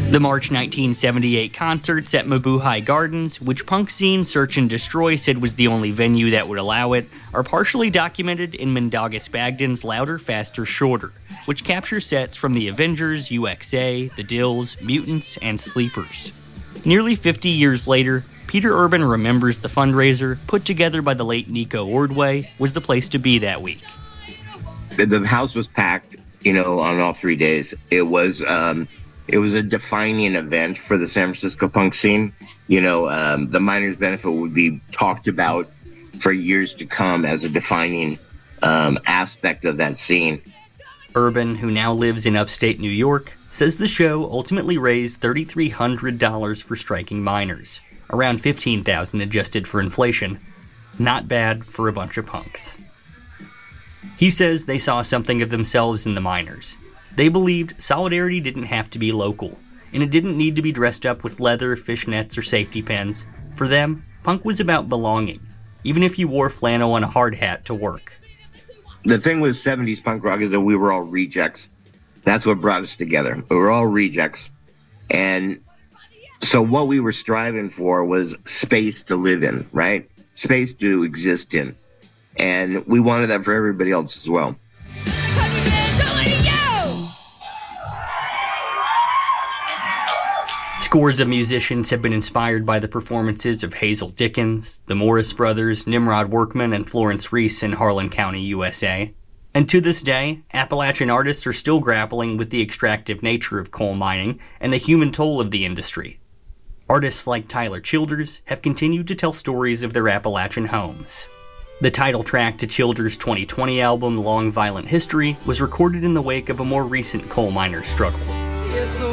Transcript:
The March 1978 concerts at Mabuhay Gardens, which punk scene Search and Destroy said was the only venue that would allow it, are partially documented in Mindaugas Bagdan's Louder, Faster, Shorter, which captures sets from the Avengers, UXA, The Dills, Mutants, and Sleepers. Nearly 50 years later, Peter Urban remembers the fundraiser, put together by the late Nico Ordway, was the place to be that week. The house was packed, on all 3 days. It was a defining event for the San Francisco punk scene. The Miners Benefit would be talked about for years to come as a defining aspect of that scene. Urban, who now lives in upstate New York, says the show ultimately raised $3,300 for striking miners, around $15,000 adjusted for inflation. Not bad for a bunch of punks. He says they saw something of themselves in the miners. They believed solidarity didn't have to be local, and it didn't need to be dressed up with leather, fishnets, or safety pins. For them, punk was about belonging, even if you wore flannel and a hard hat to work. The thing with 70s punk rock is that we were all rejects. That's what brought us together. We were all rejects. And so what we were striving for was space to live in, right? Space to exist in. And we wanted that for everybody else as well. Scores of musicians have been inspired by the performances of Hazel Dickens, the Morris Brothers, Nimrod Workman, and Florence Reese in Harlan County, USA. And to this day, Appalachian artists are still grappling with the extractive nature of coal mining and the human toll of the industry. Artists like Tyler Childers have continued to tell stories of their Appalachian homes. The title track to Childers' 2020 album, Long Violent History, was recorded in the wake of a more recent coal miners' struggle.